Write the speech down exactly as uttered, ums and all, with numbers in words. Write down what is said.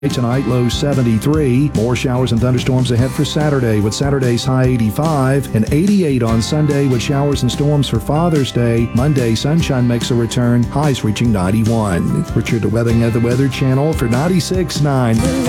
Tonight, low seventy-three. More showers and thunderstorms ahead for Saturday, with Saturday's high eighty-five and eighty-eight on Sunday with showers and storms for Father's Day. Monday, sunshine makes a return, highs reaching ninety-one. Richard Webbing at the Weather Channel for ninety-six point nine.